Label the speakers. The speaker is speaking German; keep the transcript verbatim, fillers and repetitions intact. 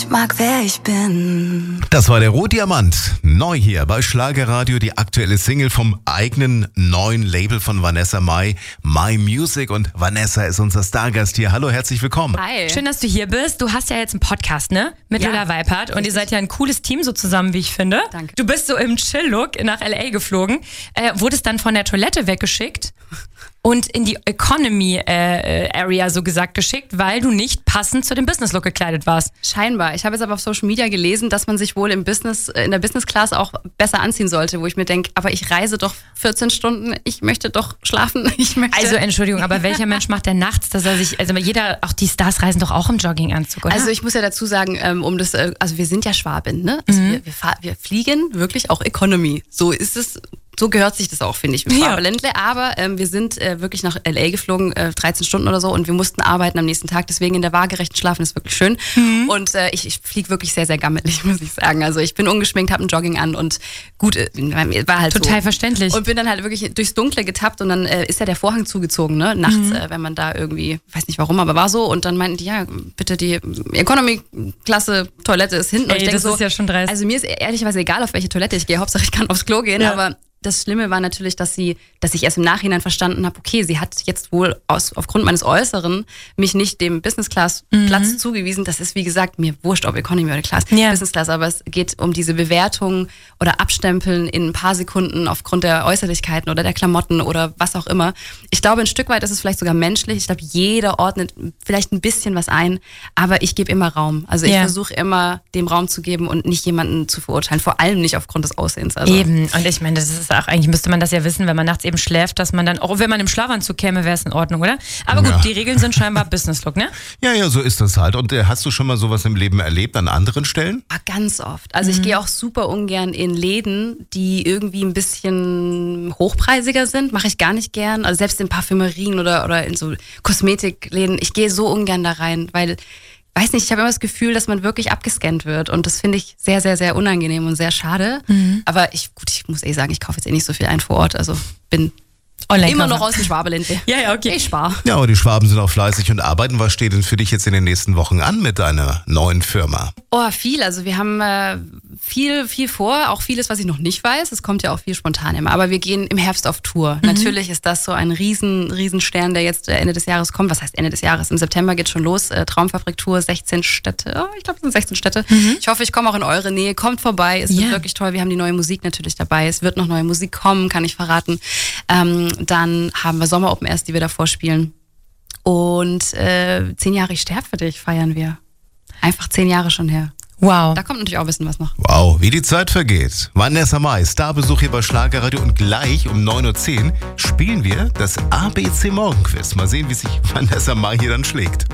Speaker 1: nicht mag, wer ich bin.
Speaker 2: Das war der Rohdiamant. Neu hier bei Schlagerradio, die aktuelle Single vom eigenen neuen Label von Vanessa Mai, My Music. Und Vanessa ist unser Stargast hier. Hallo, herzlich willkommen.
Speaker 3: Hi.
Speaker 4: Schön, dass du hier bist. Du hast ja jetzt einen Podcast, ne? Mit
Speaker 3: Ja.
Speaker 4: Lola Weipert. Und ihr seid ja ein cooles Team so zusammen, wie ich finde.
Speaker 3: Danke.
Speaker 4: Du bist so im Chill-Look nach L A geflogen. Äh, wurdest dann von der Toilette weggeschickt und in die Economy-Area so gesagt geschickt, weil du nicht passend zu dem Business-Look gekleidet warst.
Speaker 3: Scheinbar. Ich habe jetzt aber auf Social Media gelesen, dass man sich wohl im Business, in der Business Class auch besser anziehen sollte, wo ich mir denke, aber ich reise doch vierzehn Stunden, ich möchte doch schlafen. Ich möchte
Speaker 4: Also Entschuldigung, aber welcher Mensch macht denn nachts, dass er sich, also jeder, auch die Stars reisen doch auch im Jogginganzug, oder?
Speaker 3: Also ich muss ja dazu sagen, ähm, um das, äh, also wir sind ja Schwaben, ne? Also
Speaker 4: Mhm.
Speaker 3: wir, wir, fahr, wir fliegen wirklich auch Economy. So ist es. So gehört sich das auch, finde ich, mit
Speaker 4: Ja.
Speaker 3: Schwabeländle. Aber ähm, wir sind äh, wirklich nach L A geflogen, äh, dreizehn Stunden oder so, und wir mussten arbeiten am nächsten Tag. Deswegen in der waagerechten Schlafen ist wirklich schön.
Speaker 4: Mhm.
Speaker 3: Und äh, ich, ich fliege wirklich sehr, sehr gammelig, muss ich sagen. Also ich bin ungeschminkt, habe ein Jogging an und gut, äh, war halt
Speaker 4: Total
Speaker 3: so.
Speaker 4: verständlich.
Speaker 3: Und bin dann halt wirklich durchs Dunkle getappt und dann äh, ist ja der Vorhang zugezogen, ne? Nachts,
Speaker 4: Mhm.
Speaker 3: äh, wenn man da irgendwie, weiß nicht warum, aber war so. Und dann meinten die, ja, bitte die Economy-Klasse Toilette ist hinten. Und
Speaker 4: Ey,
Speaker 3: ich denk
Speaker 4: das
Speaker 3: so,
Speaker 4: ist ja schon dreist.
Speaker 3: also mir ist ehrlicherweise egal, auf welche Toilette ich gehe. Hauptsache ich kann aufs Klo gehen,
Speaker 4: Ja.
Speaker 3: aber das Schlimme war natürlich, dass sie, dass ich erst im Nachhinein verstanden habe, okay, sie hat jetzt wohl aus, aufgrund meines Äußeren mich nicht dem Business Class Platz zugewiesen. Das ist, wie gesagt, mir wurscht, ob Economy oder Class,
Speaker 4: Ja.
Speaker 3: Business Class, aber es geht um diese Bewertung oder Abstempeln in ein paar Sekunden aufgrund der Äußerlichkeiten oder der Klamotten oder was auch immer. Ich glaube, ein Stück weit ist es vielleicht sogar menschlich. Ich glaube, jeder ordnet vielleicht ein bisschen was ein, aber ich gebe immer Raum. Also ich
Speaker 4: Ja.
Speaker 3: versuche immer, dem Raum zu geben und nicht jemanden zu verurteilen, vor allem nicht aufgrund des Aussehens. Also
Speaker 4: Eben. Und ich meine, das ist auch, eigentlich müsste man das ja wissen, wenn man nachts eben schläft, dass man dann, auch wenn man im Schlafanzug käme, wäre es in Ordnung, oder? Aber gut,
Speaker 2: Ja.
Speaker 4: die Regeln sind scheinbar Business-Look, ne?
Speaker 2: Ja, ja, so ist das halt. Und äh, hast du schon mal sowas im Leben erlebt an anderen Stellen?
Speaker 3: Ah, ganz oft. Also ich gehe auch super ungern in Läden, die irgendwie ein bisschen hochpreisiger sind. Mache ich gar nicht gern. Also selbst in Parfümerien oder, oder in so Kosmetikläden. Ich gehe so ungern da rein, weil, weiß nicht, ich habe immer das Gefühl, dass man wirklich abgescannt wird. Und das finde ich sehr, sehr, sehr unangenehm und sehr schade. Aber ich, gut, ich muss eh sagen, ich kaufe jetzt eh nicht so viel ein vor Ort. Also bin
Speaker 4: Online
Speaker 3: immer noch aus dem Schwabeländle.
Speaker 4: Ja, ja, okay.
Speaker 3: Ich spare.
Speaker 2: Ja, aber die Schwaben sind auch fleißig und arbeiten. Was steht denn für dich jetzt in den nächsten Wochen an mit deiner neuen Firma?
Speaker 3: Oh, viel. Also wir haben äh, viel, viel vor. Auch vieles, was ich noch nicht weiß. Es kommt ja auch viel spontan immer. Aber wir gehen im Herbst auf Tour.
Speaker 4: Mhm.
Speaker 3: Natürlich ist das so ein riesen, riesen Stern, der jetzt äh, Ende des Jahres kommt. Was heißt Ende des Jahres? Im September geht schon los. Äh, Traumfabrik-Tour, sechzehn Städte. Oh, ich glaube, es sind sechzehn Städte. Ich hoffe, ich komme auch in eure Nähe. Kommt vorbei. Es
Speaker 4: Ja.
Speaker 3: wird wirklich toll. Wir haben die neue Musik natürlich dabei. Es wird noch neue Musik kommen, kann ich verraten. Ähm, dann haben wir Sommer Open Airs, die wir davor spielen. Und äh, zehn Jahre Ich sterb für dich feiern wir. Einfach zehn Jahre schon her.
Speaker 4: Wow.
Speaker 3: Da kommt natürlich auch ein bisschen was noch.
Speaker 2: Wow, wie die Zeit vergeht. Vanessa Mai, Starbesuch hier bei Schlagerradio, und gleich um neun Uhr zehn spielen wir das A B C Morgenquiz. Mal sehen, wie sich Vanessa Mai hier dann schlägt.